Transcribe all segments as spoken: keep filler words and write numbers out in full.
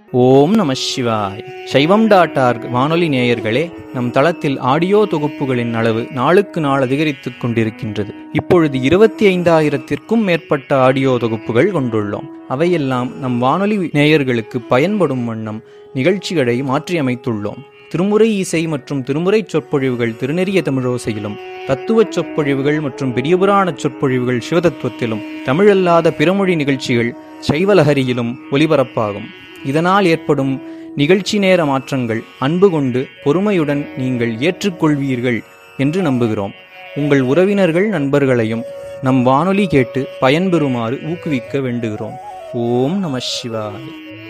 ஓம் நம சிவாய். சைவம் டாட் ஆர்க் வானொலி நேயர்களே, நம் தளத்தில் ஆடியோ தொகுப்புகளின் அளவு நாளுக்கு நாள் அதிகரித்துக் கொண்டிருக்கின்றது. இப்பொழுது இருபத்தி ஐந்தாயிரத்திற்கும் மேற்பட்ட ஆடியோ தொகுப்புகள் கொண்டுள்ளோம். அவையெல்லாம் நம் வானொலி நேயர்களுக்கு பயன்படும் வண்ணம் நிகழ்ச்சிகளை மாற்றியமைத்துள்ளோம். திருமுறை இசை மற்றும் திருமுறை சொற்பொழிவுகள் திருநெறிய தமிழோசையிலும், தத்துவ சொற்பொழிவுகள் மற்றும் பெரியபுராண சொற்பொழிவுகள் சிவதத்துவத்திலும், தமிழல்லாத பிறமொழி நிகழ்ச்சிகள் சைவலஹரியிலும் ஒலிபரப்பாகும். இதனால் ஏற்படும் நிகழ்ச்சி நேர மாற்றங்கள் அன்பு கொண்டு பொறுமையுடன் நீங்கள் ஏற்றுக்கொள்வீர்கள் என்று நம்புகிறோம். உங்கள் உறவினர்கள் நண்பர்களையும் நம் வானொலி கேட்டு பயன்பெறுமாறு ஊக்குவிக்க வேண்டுகிறோம். ஓம் நம சிவாய.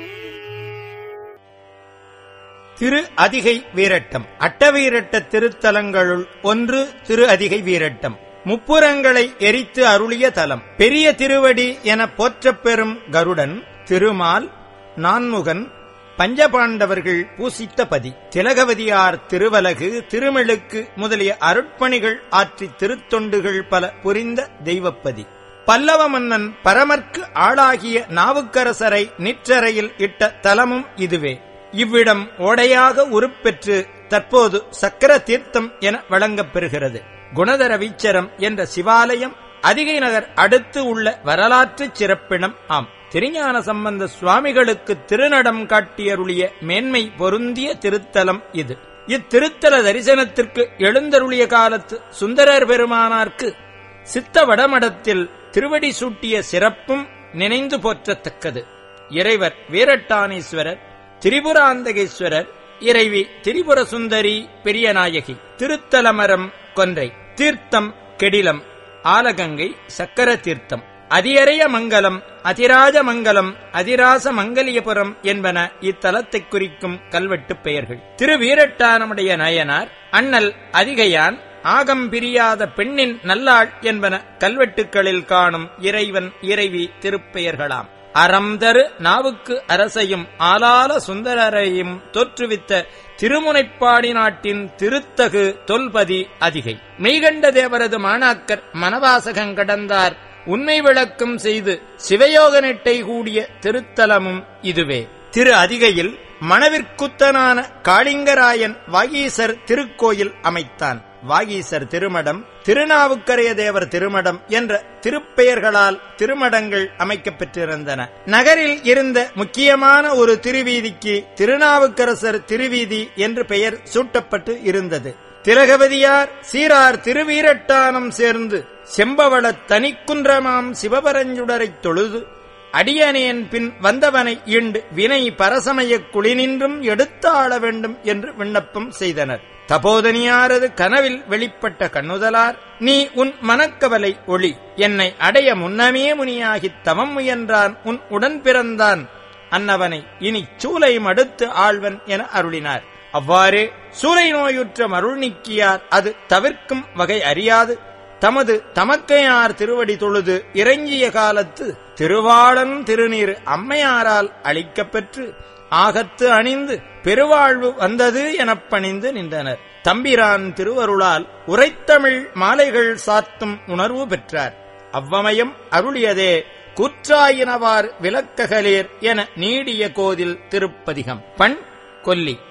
திரு அதிகை வீரட்டம். அட்டவீரட்ட திருத்தலங்களுள் ஒன்று திரு அதிகை வீரட்டம். முப்புரங்களை எரித்து அருளிய தலம். பெரிய திருவடி என போற்றப் பெறும் கருடன், திருமால், நான்முகன், பஞ்சபாண்டவர்கள் பூசித்த பதி. திலகவதியார் திருவலகு, திருமெழுக்கு முதலிய அருட்பணிகள் ஆற்றி திருத்தொண்டுகள் பல புரிந்த தெய்வப்பதி. பல்லவ மன்னன் பரமர்க்கு ஆளாகிய நாவுக்கரசரை நிற்றரையில் இட்ட தலமும் இதுவே. இவ்விடம் ஓடையாக உருப்பெற்று தற்போது சக்கர தீர்த்தம் என வழங்கப் பெறுகிறது. குணதர வீச்சரம் என்ற சிவாலயம் அதிகை நகர் அடுத்து உள்ள வரலாற்று சிறப்பிடம் ஆம். திருஞான சம்பந்த சுவாமிகளுக்கு திருநடம் காட்டியருளிய மேன்மை பொருந்திய திருத்தலம் இது. இத்திருத்தல தரிசனத்திற்கு எழுந்தருளிய காலத்து சுந்தரர் பெருமானார்க்கு சித்த வடமடத்தில் திருவடி சூட்டிய சிறப்பும் நினைந்து போற்றத்தக்கது. இறைவர் வீரட்டானீஸ்வரர், திரிபுராந்தகேஸ்வரர், இறைவி திரிபுர சுந்தரி பெரியநாயகி. திருத்தலமரம் கொன்றை. தீர்த்தம் கெடிலம், ஆலகங்கை, சக்கர தீர்த்தம். அதியரைய மங்கலம், அதிராஜ மங்கலம், அதிராச மங்கலியபுரம் என்பன இத்தலத்தைக் குறிக்கும் கல்வெட்டுப் பெயர்கள். திருவீரட்டானமுடைய நயனார், அண்ணல் அதிகையான், ஆகம் பிரியாத பெண்ணின் நல்லாள் என்பன கல்வெட்டுக்களில் காணும் இறைவன் இறைவி திருப்பெயர்களாம். அறம்தரு நாவுக்கு அரசையும் ஆலால சுந்தரரையும் தோற்றுவித்த திருமுனைப்பாடி நாட்டின் திருத்தகு தொல்பதி அதிகை. மெய்கண்ட தேவரது மாணாக்கர் மனவாசகங்கடந்தார் உண்மை விளக்கம் செய்து சிவயோக நெட்டை கூடிய திருத்தலமும் இதுவே. திரு அதிகையில் மணவிற்குத்தனான காளிங்கராயன் வாகீசர் திருக்கோயில் அமைத்தான். வாகீசர் திருமடம், திருநாவுக்கரைய தேவர் திருமடம் என்ற திருப்பெயர்களால் திருமடங்கள் அமைக்கப் பெற்றிருந்தன. நகரில் இருந்த முக்கியமான ஒரு திருவீதிக்கு திருநாவுக்கரசர் திருவீதி என்று பெயர் சூட்டப்பட்டு இருந்தது. திலகவதியார் சீரார் திருவீரட்டானம் சேர்ந்து செம்பவள தனிக்குன்றமாம் சிவபரஞ்சுடரைத் தொழுது அடியனேன் பின் வந்தவனை ஈண்டு வினை பரசமயக் குளினின்றும் எடுத்து ஆள வேண்டும் என்று விண்ணப்பம் செய்தனர். தபோதனியாரது கனவில் வெளிப்பட்ட கண்ணுதலார், நீ உன் மனக்கவலை ஒளி, என்னை அடைய முன்னமே முனியாகித் தவம் முயன்றான் உன் உடன் பிறந்தான், அன்னவனை இனி சூலை மடுத்து ஆழ்வன் என அருளினார். அவ்வாறே சூலை நோயுற்ற மருள் நீக்கியார் அது தவிர்க்கும் வகை அறியாது தமது தமக்கையார் திருவடி தொழுது இறங்கிய காலத்து திருவாளன் திருநீர் அம்மையாரால் அளிக்கப் பெற்று ஆகத்து அணிந்து பெருவாழ்வு வந்தது எனப் பணிந்து நின்றனர். தம்பிரான் திருவருளால் உரைத்தமிழ் மாலைகள் சாத்தும் உணர்வு பெற்றார். அவ்வமயம் அருளியதே கூற்றாயினவார் விளக்ககலேர் என நீடிய கோதில் திருப்பதிகம். பண் கொல்லி.